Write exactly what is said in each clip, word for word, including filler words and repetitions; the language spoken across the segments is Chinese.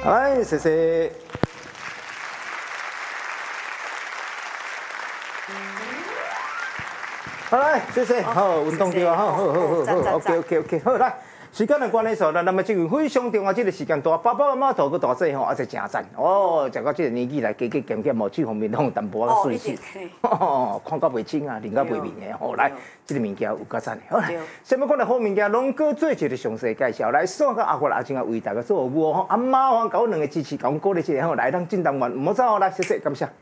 来，谢谢。好来，谢谢。好，运动对啊，好好好好好 ，OK OK OK， 好来。时间的关系所，咱那么这个非常重要，这个时间大，爸爸妈妈大个大细吼，也是真赞哦。食到这个年纪来，加加减减，某这方面拢有淡薄仔水性，哦，看到袂清啊，认到袂明的吼。来，这个物件有够赞的。好来，什么款的好物件，龙哥做一个详细介绍。来，所有阿哥阿姐啊，为大家做服务吼，啊麻烦搞两个支持，搞鼓励一下吼，来当进单元，唔好走来，谢谢，感谢。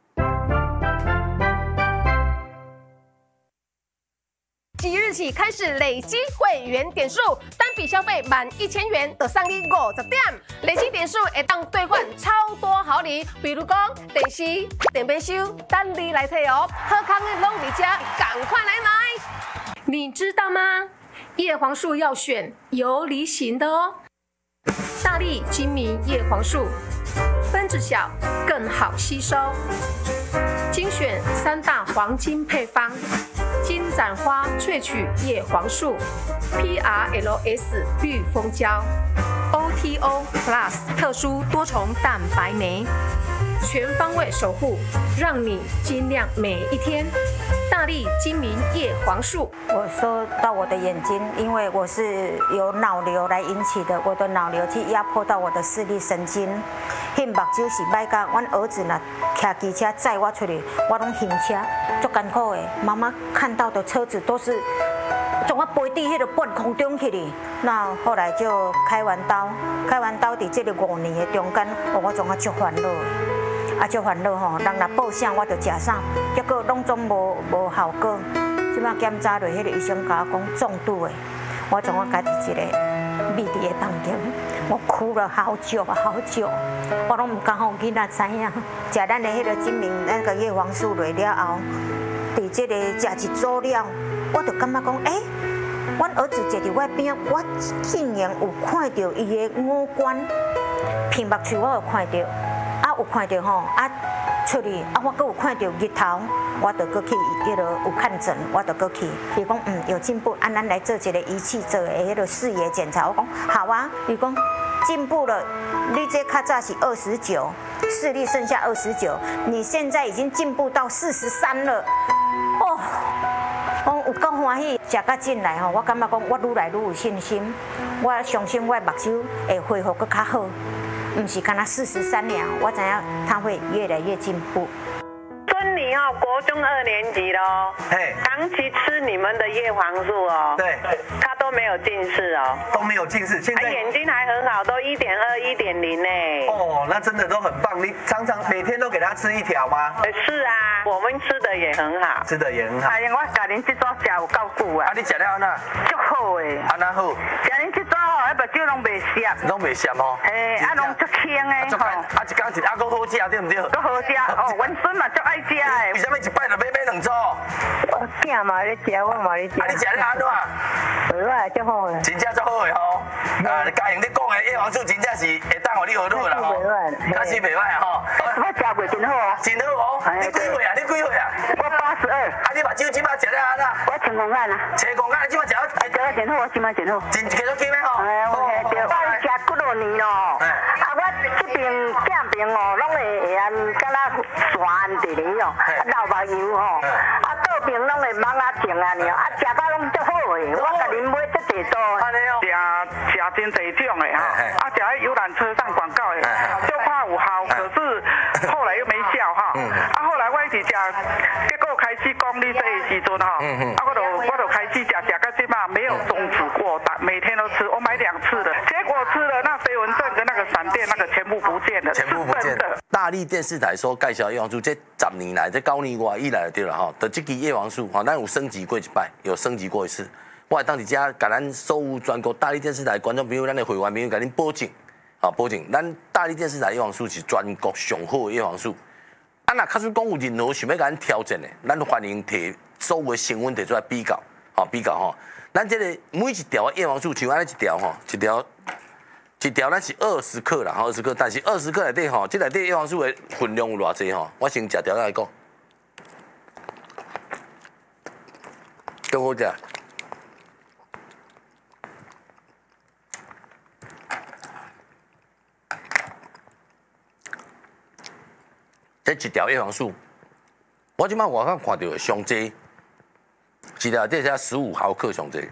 即日起开始累积会员点数，单笔消费满一千元就送你五十点，累积点数会当兑换超多好礼，比如讲电视、电杯收，等你来退哦。好康的拢伫这，赶快来买！你知道吗？叶黄素要选有梨型的哦，大粒精明叶黄素，分子小，更好吸收，精选三大黄金配方。金盏花萃取叶黄素 ，P R L S 绿蜂胶 ，O T O Plus 特殊多重蛋白酶，全方位守护，让你晶亮每一天。大力精明叶黄素。 我说到我的眼睛，因为我是由脑瘤来引起的，我的脑瘤去压迫到我的视力神经。迄目睭是歹甲，阮儿子若骑机车载我出去，我拢晕车，足艰苦的。妈妈看到的车子都是从我飞伫迄个半空中去哩。那后来就开完刀，开完刀伫这个五年的中间，我总啊足烦恼。啊，足烦恼吼，人若报啥我就食啥，结果拢总无无效果。即摆检查落，迄个医生甲我讲中毒的，我从我家己一个秘伫的房间，我哭了好久好久，我拢唔敢互囡仔知影。食咱的迄个精明那个叶黄素落了后，伫这个食一组了，我就感觉讲，诶、欸，阮儿子坐伫我边，我竟然有看到伊的五官，鼻目喙我有看到。啊，有看到吼，啊，出去啊，我阁有看到日头，我就阁去迄个有看诊，我就阁去。伊讲嗯有进步，啊，咱来做一个仪器做的迄个视野检查。我讲好啊，伊讲进步了，你这较早是二十九，视力剩下二十九，你现在已经进步到四十三了，哦。讲有够欢喜，食到进来吼，我感觉讲我愈来愈有信心，我相信我目睭会恢复阁较好。不是干那四十三了，我知影他会越来越进步。 孙女哦，国中二年级喽，嘿，长期吃你们的叶黄素哦，对，他都没有近视哦， 都没有近视，现在眼睛还很好，都一点二、一点零呢。 哦，那真的都很棒。你常常每天都给他吃一条吗？ 是啊，我们吃的也很好， 吃的也很好。 哎呀，我家恁这组食有够久啊。 啊，你食了安那？ 足好诶。 安那好？ 食恁这组吼，迄目睭拢袂涩。 拢袂涩哦。 嘿，啊，拢足轻诶吼。 啊，一工一啊，搁好食对唔对？ 搁好食哦，阮孙嘛足爱食诶。 为什么一摆就买买两组？ 我囝嘛咧食，我嘛咧食。 啊，你食了安怎？ 袂歹，足好诶。 真正足好诶吼。啊，嘉颖你讲诶叶黄素真正是会当互你好好啦吼。假是袂歹吼。 我食过真好啊。 真好哦。你几岁啊？你几岁啊？ 我八十二。 啊，你目睭即摆食了安怎？ 我青光眼啊。 青光眼即摆食了， 食了真好，我即摆真好。 真继续金诶吼。 哎，我对。我食几多年咯。啊，我这边正边哦，拢会会安敢若酸伫咧哦，老目油吼，啊倒边拢会芒啊净啊呢，啊食到拢足好诶，我甲恁买足济多。 安尼哦。 食食真济种诶哈，啊食喺游览车上广告诶，就怕有效，可是后来又没效哈。啊后来我一直食，结果开始讲你这个时阵哈，啊我就我就开始食食到即嘛没有终止过，每天都吃，我买两次的，结果吃了那飞蚊症跟那个闪电那个全部不见了， 全部不见了。大力电视台所介绍叶黄素，这十年来，这九年外以来就对了哈，的这支叶黄素哈，咱有升级过一摆，有升级过一次。我会当伫遮甲咱所有全国大力电视台观众朋友、咱的会员朋友，甲恁保证，啊保证，咱大力电视台叶黄素是全国上好的叶黄素。啊，若假使讲有任何想要甲咱挑战的，咱欢迎摕所有的成分摕出来比较，吼比较吼。咱这个每一条叶黄素，像安尼一条吼，一条一条咱是二十克啦，二十克，但是二十克内底吼，这内底叶黄素的分量有偌济吼？我先食条来讲，都好食。 这一条叶黄素，我即摆外口看到上济，一条这才十五毫克上济。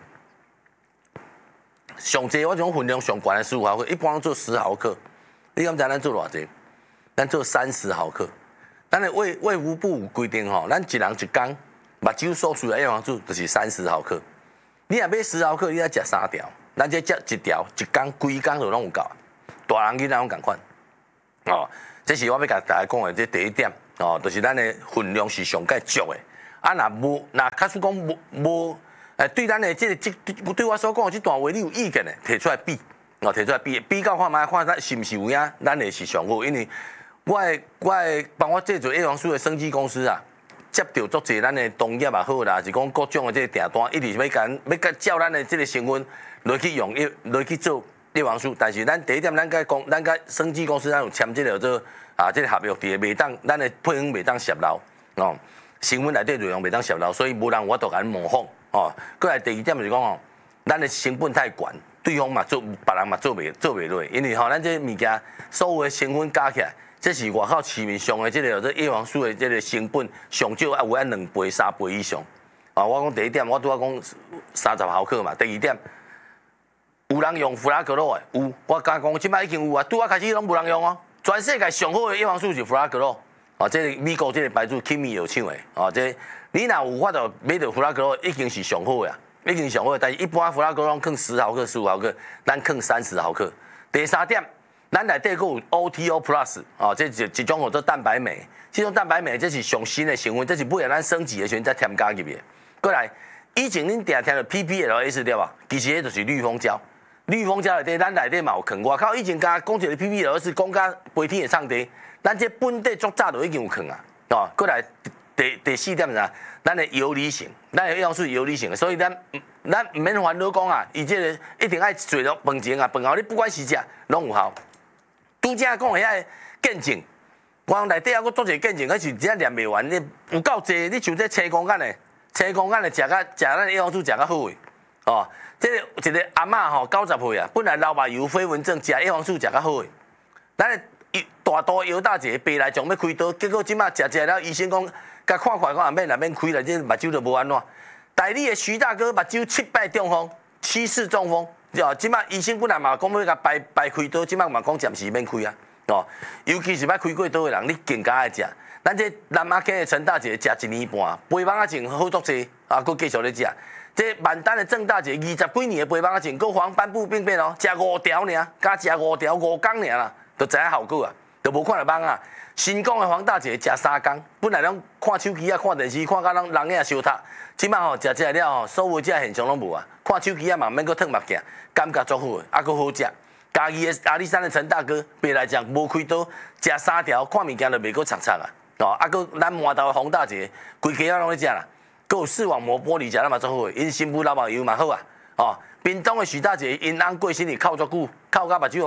上济我种分量上悬的十五毫克，一般做十毫克。你敢知咱做偌济？咱做三十毫克。咱的卫卫福部有规定吼，咱一人一工目睭所需的叶黄素就是三十毫克。你若买十毫克，你要食三条，咱这食一条，一工规工就拢有够。大人囡仔拢共款。哦，这是我要甲大家讲的这第一点哦，就是咱的分量是上介足的。啊，若无，若假使讲无无。诶，对咱的这个这对我所讲的这段话，你有意见的，摕出来比，哦，摕出来比，比较看卖，看咱是毋是有影，咱的是上好。因为我的我的帮我制作叶黄素的生技公司啊，接到足侪咱的同业也好啦，是讲各种的这个订单，一直要甲要甲照咱的这个成分来去用叶来去做叶黄素。但是咱第一点，咱甲公咱甲生技公司咱有签这个做啊这个合约，伫个袂当咱的配方袂当泄漏哦，成分内底内容袂当泄漏，所以无人我都甲模仿。哦，过来第二点就是讲哦，咱的成本太悬，对方嘛做，别人嘛做袂做袂落，因为吼、哦，咱这物件所有的成分加起来，这是外口市面上的这个这叶黄素的这个成本上少啊有啊两倍、三倍以上。啊、哦，我讲第一点，我拄仔讲三十毫克嘛。第二点，有人用弗拉格洛的，有，我甲讲即摆已经有啊，拄仔开始拢无人用哦。全世界上好的叶黄素是弗拉格洛，啊、哦，这个美国这个牌子 Kimi 有抢的，啊、哦，这。你若有法度买到弗拉格洛，已经是上好的啊，已经上好的。但是一般弗拉格洛放十毫克、十五毫克，咱放三十毫克。第三点，咱内底佫有 O T O Plus 哦，这一一种叫做蛋白酶。这种蛋白酶这是上新的成分，这是尾仔咱升级的时阵才添加入去。过来，以前恁定听到 P P L S 对吧？其实迄就是绿蜂胶。绿蜂胶内底咱内底嘛有藏。外口以前甲讲一个 P P L S 讲甲飞天的唱地，咱这本地足早就已经有藏啊。哦，过来。第第四点是啥？咱的游离性，咱的叶黄素游离性的，所以咱咱唔免烦恼讲啊，伊这个一定爱做到饭前啊，饭后你不管是食拢有效。拄则讲的遐见证，我内底还佫做一个见证，迄是真念袂完，你有够济，你像这青公干的，青公干的食甲食咱的叶黄素食甲好诶，哦，这个一个阿嬷吼九十岁啊，本来老爸有飞蚊症，食叶黄素食甲好诶，咱的大肚腰大一个白内障要开刀，结果即马食食了，医生讲。甲看看，讲免内免开了，这目睭就无安怎。代理的徐大哥目睭七败中风，七次中风，哦，即马医生本来嘛讲要甲排排开刀，即马嘛讲暂时免开啊，哦，尤其是捌开过刀的人，你更加爱食。咱这南马溪的陈大姐食一年半，肥胖仔症好足济，啊，佫继续咧食。这万丹的郑大姐二十几年的肥胖仔症，佫黄斑部病变哦，食五条尔，加食五条五工尔啦，就知影效果啊，就无看到茫啊。新港的黄大姐食三工，本来拢看手机啊、看电视，看到人人影烧塌。即摆吼食食了吼，所有这现象拢无啊。看手机啊嘛免佫脱目镜，感觉足好诶，啊佫好食。家己的阿里山的陈大哥，白来讲无开刀，食三条，看物件就袂佫擦擦啊。哦，啊佫咱麻豆的黄大姐，规家啊拢咧食啦。佫有视网膜玻璃食了嘛足好诶，因新妇老目油嘛好啊。哦，屏东的徐大姐因翁过身是靠足久，靠甲目睭